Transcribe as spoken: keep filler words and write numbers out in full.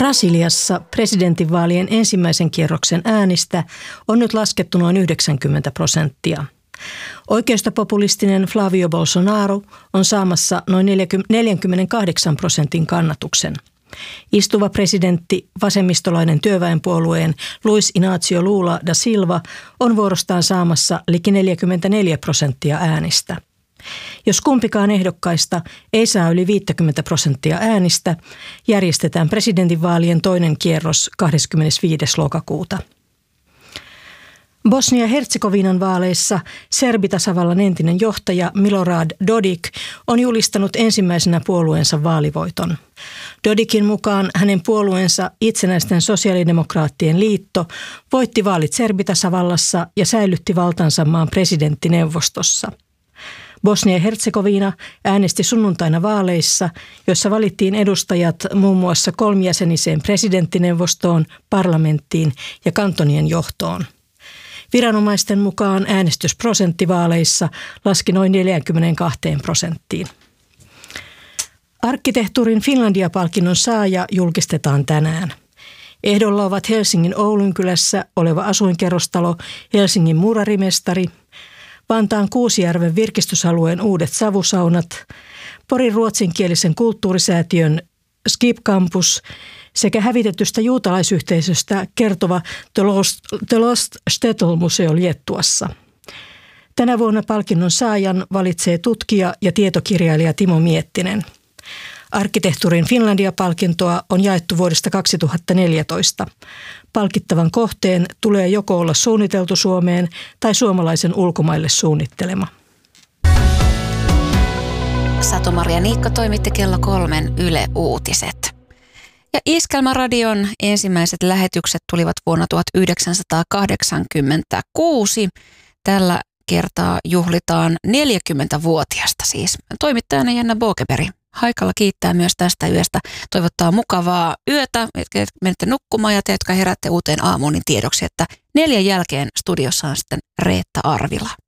Brasiliassa presidentinvaalien ensimmäisen kierroksen äänistä on nyt laskettu noin yhdeksänkymmentä prosenttia. Oikeistopopulistinen Flavio Bolsonaro on saamassa noin neljäkymmentäkahdeksan prosentin kannatuksen. Istuva presidentti, vasemmistolainen työväenpuolueen Luiz Inácio Lula da Silva on vuorostaan saamassa liki neljäkymmentäneljä prosenttia äänistä. Jos kumpikaan ehdokkaista ei saa yli viisikymmentä prosenttia äänistä, järjestetään presidentinvaalien toinen kierros kahdeskymmenesviides lokakuuta. Bosnia-Herzegovinan vaaleissa serbitasavallan entinen johtaja Milorad Dodik on julistanut ensimmäisenä puolueensa vaalivoiton. Dodikin mukaan hänen puolueensa Itsenäisten sosiaalidemokraattien liitto voitti vaalit serbitasavallassa ja säilytti valtansa maan presidenttineuvostossa. Bosnia-Herzegovina äänesti sunnuntaina vaaleissa, joissa valittiin edustajat muun muassa kolmijäseniseen presidenttineuvostoon, parlamenttiin ja kantonien johtoon. Viranomaisten mukaan äänestysprosentti vaaleissa laski noin neljäänkymmeneenkahteen prosenttiin. Arkkitehtuurin Finlandia-palkinnon saaja julkistetaan tänään. Ehdolla ovat Helsingin Oulunkylässä oleva asuinkerrostalo Helsingin Muurarimestari, Vantaan Kuusijärven virkistysalueen uudet savusaunat, Porin ruotsinkielisen kulttuurisäätiön Skip Campus sekä hävitetystä juutalaisyhteisöstä kertova The Lost, The Lost Shtetl-museo Liettuassa. Tänä vuonna palkinnon saajan valitsee tutkija ja tietokirjailija Timo Miettinen. Arkkitehtuurin Finlandia-palkintoa on jaettu vuodesta kaksituhattaneljätoista. Palkittavan kohteen tulee joko olla suunniteltu Suomeen tai suomalaisen ulkomaille suunnittelema. Satu-Maria Niikko toimitti kello kolmen Yle Uutiset. Ja Iskelmäradion ensimmäiset lähetykset tulivat vuonna tuhatyhdeksänsataakahdeksankymmentäkuusi. Tällä kertaa juhlitaan neljäkymmentävuotiasta siis. Toimittajana Jenna Bokeberg. Haikalla kiittää myös tästä yöstä. Toivottaa mukavaa yötä, että menette nukkumaan ja te, jotka heräätte uuteen aamuun, niin tiedoksi, että neljän jälkeen studiossa on sitten Reetta Arvila.